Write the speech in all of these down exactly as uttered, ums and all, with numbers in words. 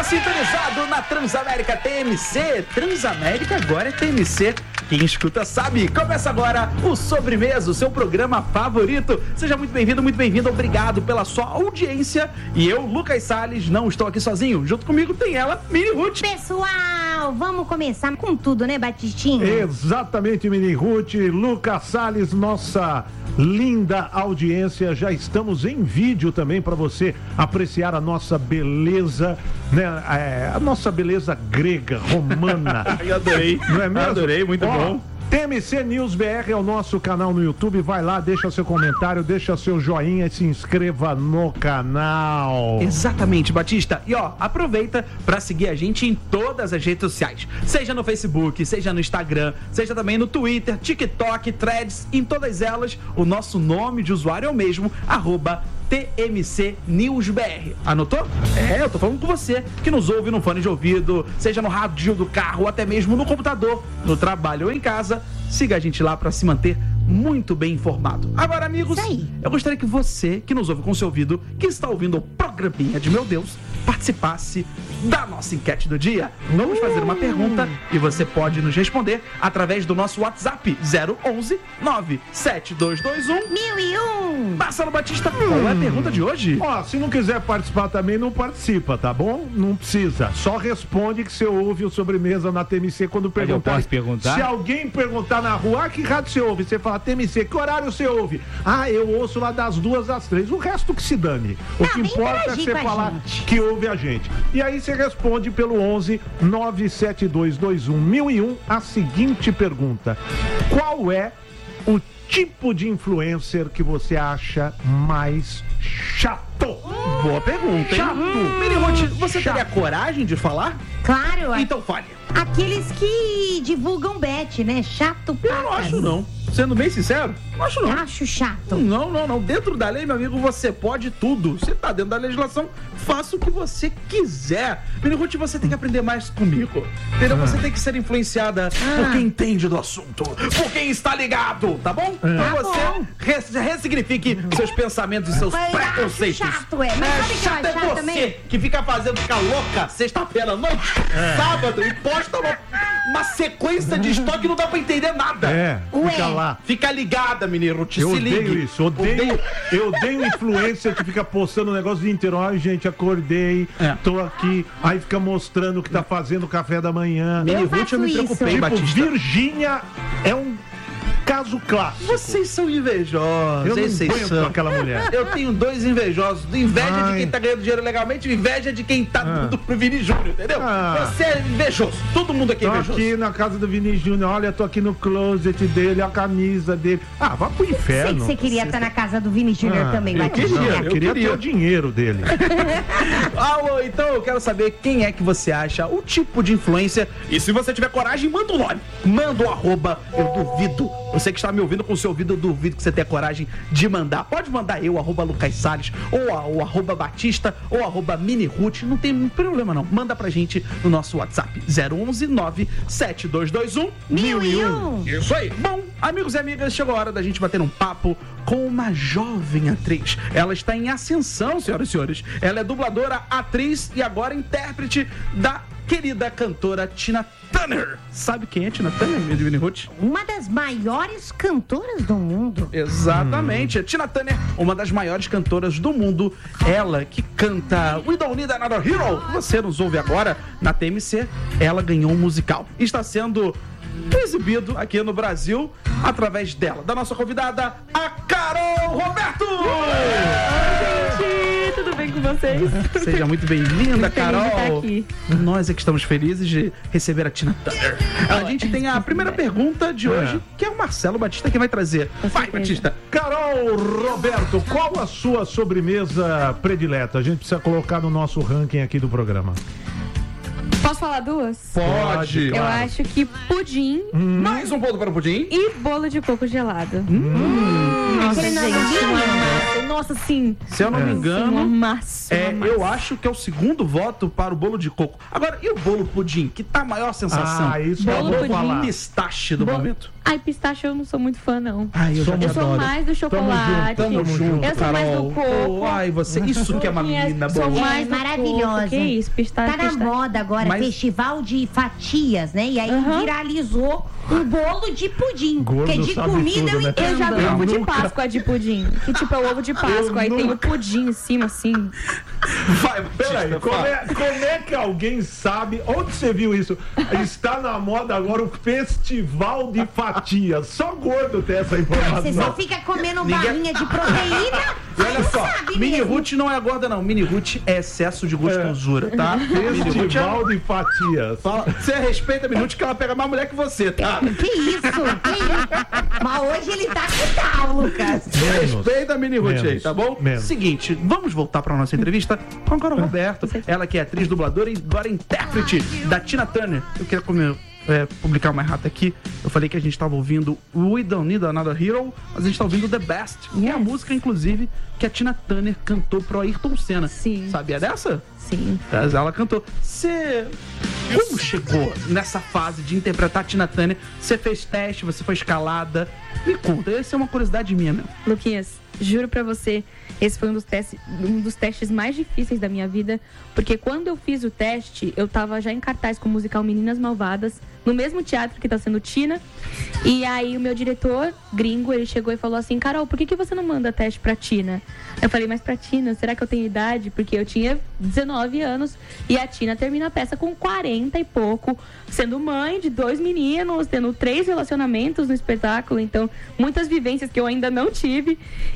sintonizado na Transamérica T M C. Transamérica agora é T M C. Quem escuta sabe. Começa agora o Sobremesa, o seu programa favorito. Seja muito bem-vindo, muito bem-vindo. Obrigado pela sua audiência. E eu, Lucas Salles, não estou aqui sozinho. Junto comigo tem ela, Mini Ruth. Pessoal, vamos começar com tudo, né, Batistinha? Exatamente, Mini Ruth. Lucas Salles, nossa linda audiência. Já estamos em vídeo também para você apreciar a nossa beleza, né? É, a nossa beleza grega, romana. Eu adorei. Não é mesmo? Adorei, muito Ó, bom. T M C News B R é o nosso canal no YouTube. Vai lá, deixa seu comentário, deixa seu joinha e se inscreva no canal. Exatamente, Batista. E ó, aproveita para seguir a gente em todas as redes sociais. Seja no Facebook, seja no Instagram, seja também no Twitter, TikTok, Threads. Em todas elas, o nosso nome de usuário é o mesmo, arroba T M C News B R. Anotou? É, eu tô falando com você que nos ouve no fone de ouvido, seja no rádio do carro ou até mesmo no computador, no trabalho ou em casa. Siga a gente lá para se manter muito bem informado. Agora, amigos, eu gostaria que você, que nos ouve com seu ouvido, que está ouvindo o programinha de Meu Deus, participasse da nossa enquete do dia. Vamos fazer uma pergunta e você pode nos responder através do nosso WhatsApp zero onze nove sete dois dois um Mil e um. Marcelo Batista, qual é a pergunta de hoje? Ó, se não quiser participar também, não participa, tá bom? Não precisa. Só responde que você ouve o Sobremesa na T M C quando perguntar. Eu posso perguntar? Se alguém perguntar na rua, ah, que rádio você ouve? Você fala, T M C, que horário você ouve? Ah, eu ouço lá das duas às três. O resto que se dane. O Tá, que vem importa é interagir você com a falar gente. que ouve a gente. E aí você responde pelo onze nove sete dois dois um mil e um a seguinte pergunta: qual é o tipo de influencer que você acha mais chato? Boa pergunta, hein? Chato. Mini Ruth, você Chato. teria coragem de falar? Claro, Então fale. aqueles que divulgam bet, né? Chato pra Eu não acho caramba. não. Sendo bem sincero, não acho não. Acho chato. Não, não, não. Dentro da lei, meu amigo, você pode tudo. Você tá dentro da legislação, faça o que você quiser. Mini Ruth, você tem que aprender mais comigo. Entendeu? Você tem que ser influenciada por quem entende do assunto, por quem está ligado, tá bom? Então Tá você bom. res- ressignifique seus pensamentos e seus Mas eu acho preconceitos. chato, é. Mas É, sabe que eu chato acho é chato você também? que fica fazendo ficar louca sexta-feira à noite, sábado, e posta uma, uma sequência de estoque que não dá pra entender nada. É, Ué. fica lá. Fica ligada, Mini Ruth, Eu se odeio ligue. isso, odeio, Odeio. eu odeio influencer que fica postando o negócio o dia inteiro. Ai, gente, acordei, É. tô aqui, aí fica mostrando que tá fazendo o café da manhã. Mini Eu Ruth, eu me faço preocupei, isso. Tipo, Batista. Virgínia é um caso clássico. Vocês são invejosos, Eu não vocês aguento são. aquela mulher. Eu tenho dois invejosos. Inveja de Ai. quem tá ganhando dinheiro legalmente e inveja de quem tá Ah. dando pro Vini Júnior, entendeu? Ah. Você é invejoso. Todo mundo aqui é Tô invejoso. aqui na casa do Vini Júnior, olha, tô aqui no closet dele, a camisa dele. Ah, vá pro Sei que inferno. você queria estar na casa do Vini Júnior Ah, também, eu Batista. queria, não, eu queria ter o dinheiro dele. Alô, então eu quero saber quem é que você acha o tipo de influência. E se você tiver coragem, manda o nome. Manda o arroba, eu duvido. Você que está me ouvindo com o seu ouvido, eu duvido que você tenha coragem de mandar. Pode mandar eu, arroba Lucas Salles, ou a- o arroba Batista, ou arroba Mini Ruth. Não tem problema não. Manda pra gente no nosso WhatsApp zero onze nove sete dois dois um Mil e um. Isso aí. Bom, amigos e amigas, chegou a hora da gente bater um papo com uma jovem atriz. Ela está em ascensão, senhoras e senhores. Ela é dubladora, atriz e agora intérprete da querida cantora Tina Turner. Sabe quem é Tina Turner, Mini Ruth? Uma das maiores cantoras do mundo. Exatamente. A Tina Turner, uma das maiores cantoras do mundo. Ela que canta We Don't Need Another Hero, que você nos ouve agora na T M C. Ela ganhou um musical. Está sendo exibido aqui no Brasil através dela, da nossa convidada, a Carol Roberto! Gente, tudo bem com vocês? Seja muito bem-vinda, Feliz de estar Carol. aqui. Nós é que estamos felizes de receber a Tina Turner. A gente tem a primeira pergunta de hoje, que é o Marcelo Batista que vai trazer. Vai, certeza. Batista. Carol Roberto, qual a sua sobremesa predileta? A gente precisa colocar no nosso ranking aqui do programa. Posso falar duas? Pode. Eu claro. acho que pudim Mais um ponto para o pudim. e bolo de coco gelado. Aquele gente, novinho. nossa, sim. Se eu não me engano, Sim, um amasso, é, um amasso. eu acho que é o segundo voto para o bolo de coco. Agora, e o bolo pudim? Que tá a maior sensação? Ah, isso Bolo eu vou pudim. falar. Pistache do Bolo- momento. Ai, pistache eu não sou muito fã, não. Ai, eu já te Eu sou adoro. mais do chocolate. Tamo junto, Eu sou mais do Carol. coco. Ai, você, isso que é uma menina Sou boa. mais É do maravilhosa. coco. Que isso, pistache, Tá na pistache. moda agora, Mas- festival de fatias, né? E aí Aham. viralizou um bolo de pudim. Gordo Porque de sabe comida tudo, eu né? entendo. Eu já vi Eu ovo de nunca- Páscoa de pudim. Que tipo é o ovo de Páscoa. Aí tem o pudim em cima, assim. Vai, Peraí, Batista, como fala. é, como é que alguém sabe? Onde você viu isso? Está na moda agora o festival de fatias. Só gordo tem essa Você informação. só fica comendo Ninguém- barrinha de proteína. E olha aí só, sabe mini mesmo. root não é gorda, não. Mini root é excesso de gostosura, tá? Mini root é... Festival de fatias. Fala, você respeita a Minute que ela pega mais mulher que você, tá? Que isso? Que isso? Mas hoje ele tá que tal, Lucas? Menos. Respeita a Mini Ruth aí, Menos. tá bom? Menos. Seguinte, vamos voltar pra nossa entrevista com a Carol Roberto. Ela que é atriz, dubladora e agora intérprete da Tina Turner. Eu queria comer, é, publicar uma errata aqui. Eu falei que a gente tava ouvindo We Don't Need Another Hero, mas a gente tá ouvindo The Best, que é a música, inclusive, que a Tina Turner cantou pro Ayrton Senna. Sim. Sabia dessa? Sim. Mas ela cantou. Você. Como chegou nessa fase de interpretar a Tina Turner? Você fez teste, você foi escalada. Me conta, essa é uma curiosidade minha mesmo. Luquinhas, juro pra você, esse foi um dos, testes, um dos testes mais difíceis da minha vida, porque quando eu fiz o teste, eu tava já em cartaz com o musical Meninas Malvadas, no mesmo teatro que tá sendo Tina, e aí o meu diretor, gringo, ele chegou e falou assim, Carol, por que, que você não manda teste pra Tina? Eu falei, mas pra Tina, será que eu tenho idade? Porque eu tinha dezenove anos, e a Tina termina a peça com quarenta e pouco, sendo mãe de dois meninos, tendo três relacionamentos no espetáculo, então muitas vivências que eu ainda não tive.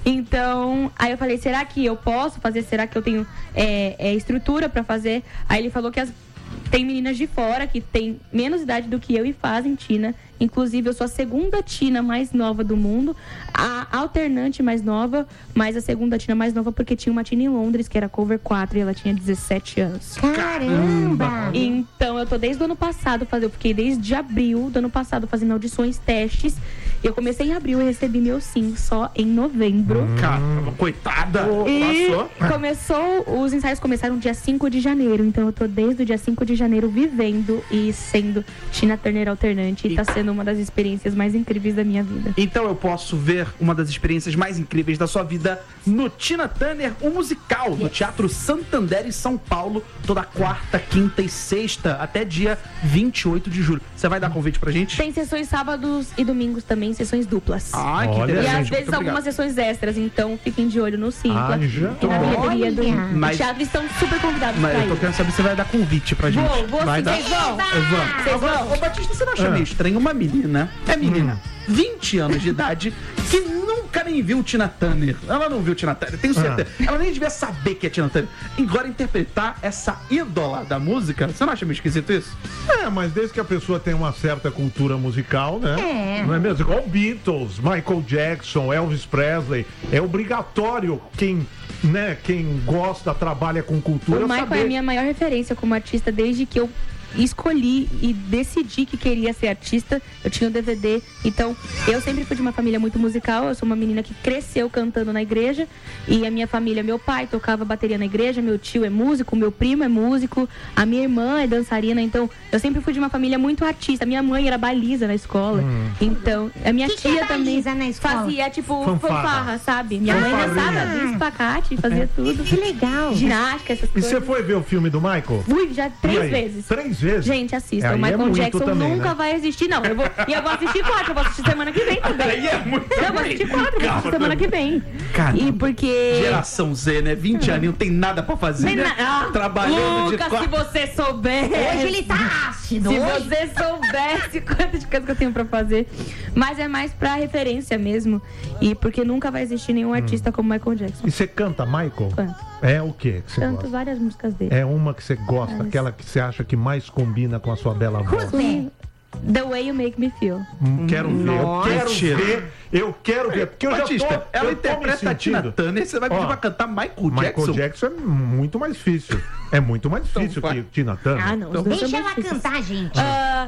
Então, aí eu falei, será que eu posso fazer? Será que eu tenho é, é, estrutura pra fazer? Aí ele falou que as, tem meninas de fora que têm menos idade do que eu e fazem Tina. Inclusive, eu sou a segunda Tina mais nova do mundo, a alternante mais nova, mas a segunda Tina mais nova porque tinha uma Tina em Londres, que era cover quatro, e ela tinha dezessete anos. Caramba! Então, eu tô desde o ano passado fazendo, eu fiquei desde abril do ano passado fazendo audições, testes. Eu comecei em abril e recebi meu sim só em novembro. Caramba, coitada. E Passou. começou, os ensaios começaram dia cinco de janeiro, então eu tô desde o dia cinco de janeiro vivendo e sendo Tina Turner alternante, e tá sendo uma das experiências mais incríveis da minha vida. Então eu posso ver uma das experiências mais incríveis da sua vida no Tina Turner, o musical, no Teatro Santander em São Paulo, toda quarta, quinta e sexta, até dia vinte e oito de julho. Você vai dar convite pra gente? Tem sessões sábados e domingos também, sessões duplas. Ai, que Olha, E interessante. às muito vezes obrigado. algumas sessões extras, então fiquem de olho no Simpla Anja. e na bilheteria do, Olha. do Mas- teatro. Estão super convidados Mas pra eu tô ir. querendo saber se você vai dar convite pra gente. Vou, vou vai sim, dar? vocês vão. Vamos. Vocês Agora, vão. ô Batista, você não acha Ah. meio estranho uma menina, é menina, vinte anos de idade, que nunca nem viu Tina Turner. Ela não viu Tina Turner, tenho certeza. Ela nem devia saber que é Tina Turner. Agora interpretar essa ídola da música, você não acha meio esquisito isso? É, mas desde que a pessoa tem uma certa cultura musical, né? É. Não é mesmo? Igual Beatles, Michael Jackson, Elvis Presley. É obrigatório quem, né, quem gosta, trabalha com cultura O Michael saber. é a minha maior referência como artista desde que eu escolhi e decidi que queria ser artista. Eu tinha o D V D, então eu sempre fui de uma família muito musical. Eu sou uma menina que cresceu cantando na igreja, e a minha família, meu pai tocava bateria na igreja, meu tio é músico, meu primo é músico, a minha irmã é dançarina. Então eu sempre fui de uma família muito artista. Minha mãe era baliza na escola, então a minha Que que tia é também baliza na escola? fazia tipo Fanfarra. fanfarra, sabe? Minha mãe Fanfarrinha. dançava espacate, fazia tudo. Que legal. Ginástica, essas E coisas. você foi ver o filme do Michael? Fui já E três aí? vezes. Três vezes? Gente, assista. Aí O é Michael muito Jackson também, nunca né? vai existir, não. Eu vou, e eu vou assistir quatro, eu vou assistir semana que vem também. Aí é muito Eu vou assistir quatro, eu vou assistir semana que vem. Caramba. E porque... Geração Z, né? vinte anos, não tem nada pra fazer, Nem né? na- Ah, Trabalhando Lucas, de quatro. se você soubesse... Hoje ele tá ácido. Se Hoje... você soubesse quantas coisas que eu tenho pra fazer. Mas é mais pra referência mesmo. E porque nunca vai existir nenhum artista como Michael Jackson. E você canta, Michael? Canto. É o que que você Canto gosta? várias músicas dele. É uma que você gosta, Mas- aquela que você acha que mais combina com a sua bela voz. Sim. The Way You Make Me Feel. Hum, Quero ver, Nossa. eu quero Mentira. ver, eu quero ver, porque eu Batista, já tô, ela eu tô me interpreta a Tina sentindo. Turner, você vai pedir Ó, pra cantar Michael Jackson? Michael Jackson é muito mais difícil. É muito mais Então difícil vai. que Tina Turner. Ah, não. Os dois Deixa são ela muito difíceis. cantar, gente. Ah,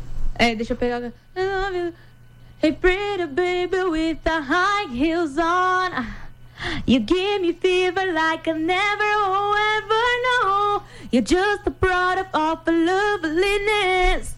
é, deixa eu pegar. I love you. Hey, pretty baby with the high heels on. You give me fever like I never oh, ever know. You're just a product of a loveliness.